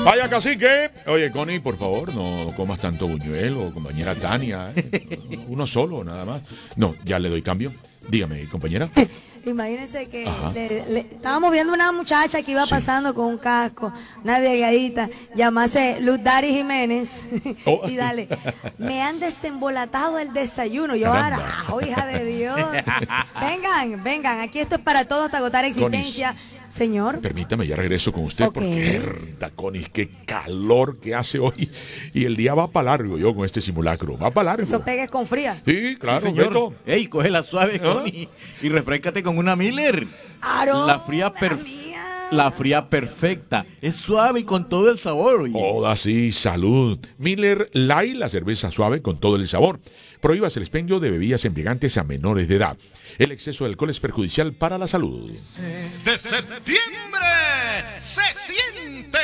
Vaya cacique. Oye, Connie, por favor, no comas tanto buñuelo, compañera Tania. Uno solo, nada más. No, ya le doy cambio. Dígame, compañera. Imagínense que estábamos viendo una muchacha que iba pasando con un casco, una delgadita, llamase Luz Dari Jiménez, y dale, me han desembolatado el desayuno. Yo, carajo, hija de Dios. Vengan, aquí esto es para todos hasta agotar existencia. Conis, señor. Permítame, ya regreso con usted, porque Conis, qué calor que hace hoy. Y el día va para largo, yo con este simulacro. Va para largo. Eso pegues con fría. Sí, claro, sí, señor. Beto. Ey, cógela suave, Connie, y refréscate con una Miller. La fría perfecta. Es suave y con todo el sabor. Oye. Toda sí, salud. Miller Lite, la cerveza suave con todo el sabor. Prohíbas el expendio de bebidas embriagantes a menores de edad. El exceso de alcohol es perjudicial para la salud. De septiembre se siente